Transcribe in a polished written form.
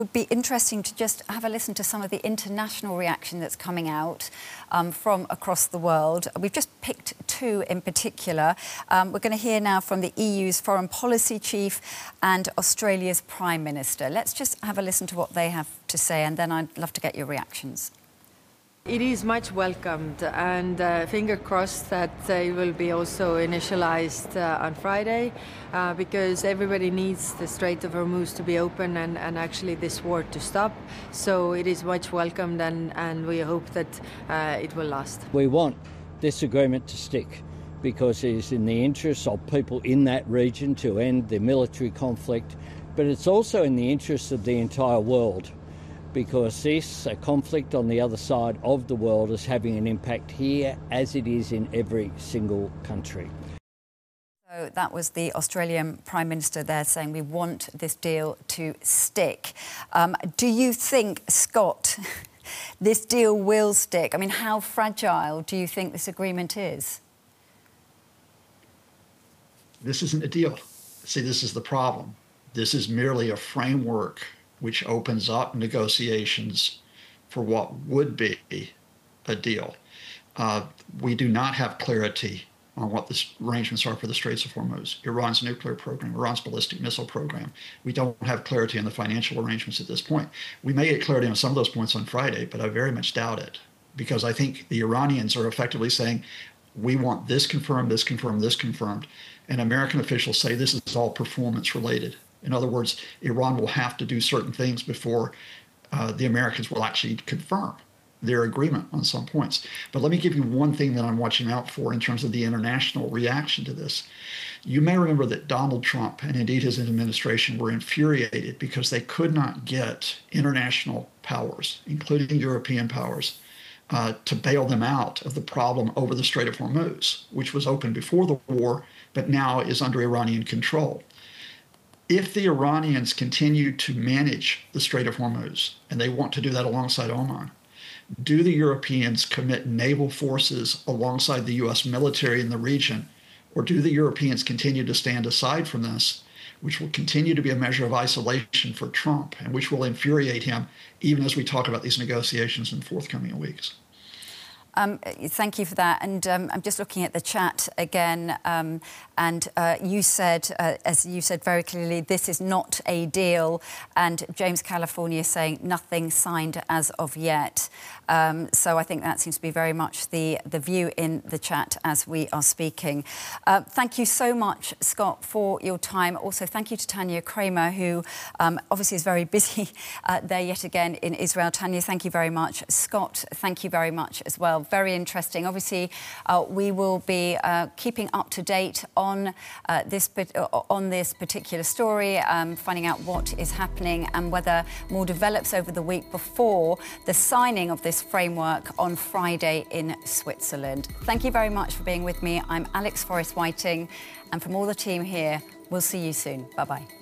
Would be interesting to just have a listen to some of the international reaction that's coming out from across the world. We've just picked two in particular. We're going to hear now from the EU's foreign policy chief and Australia's Prime Minister. Let's just have a listen to what they have to say, and then I'd love to get your reactions. It is much welcomed, and finger crossed that it will be also initialized on Friday, because everybody needs the Strait of Hormuz to be open and actually this war to stop. So it is much welcomed, and we hope that it will last. We want this agreement to stick because it is in the interests of people in that region to end the military conflict, but it's also in the interests of the entire world, because this conflict on the other side of the world is having an impact here as it is in every single country. So that was the Australian Prime Minister there saying we want this deal to stick. Do you think, Scott, this deal will stick? I mean, how fragile do you think this agreement is? This isn't a deal. See, this is the problem. This is merely a framework which opens up negotiations for what would be a deal. We do not have clarity on what the arrangements are for the Straits of Hormuz, Iran's nuclear program, Iran's ballistic missile program. We don't have clarity on the financial arrangements at this point. We may get clarity on some of those points on Friday, but I very much doubt it, because I think the Iranians are effectively saying, we want this confirmed, this confirmed, this confirmed, and American officials say this is all performance related. In other words, Iran will have to do certain things before the Americans will actually confirm their agreement on some points. But let me give you one thing that I'm watching out for in terms of the international reaction to this. You may remember that Donald Trump and indeed his administration were infuriated because they could not get international powers, including European powers, to bail them out of the problem over the Strait of Hormuz, which was open before the war, but now is under Iranian control. If the Iranians continue to manage the Strait of Hormuz, and they want to do that alongside Oman, do the Europeans commit naval forces alongside the U.S. military in the region, or do the Europeans continue to stand aside from this, which will continue to be a measure of isolation for Trump, and which will infuriate him even as we talk about these negotiations in forthcoming weeks? Thank you for that. And I'm just looking at the chat again. And you said, as you said very clearly, this is not a deal. And James California saying nothing signed as of yet. So I think that seems to be very much the view in the chat as we are speaking. Thank you so much, Scott, for your time. Also, thank you to Tanya Kramer, who obviously is very busy there yet again in Israel. Tanya, thank you very much. Scott, thank you very much as well. Very interesting. Obviously, we will be keeping up to date on this particular story, finding out what is happening and whether more develops over the week before the signing of this framework on Friday in Switzerland. Thank you very much for being with me. I'm Alex Forrest Whiting, and from all the team here, we'll see you soon. Bye-bye.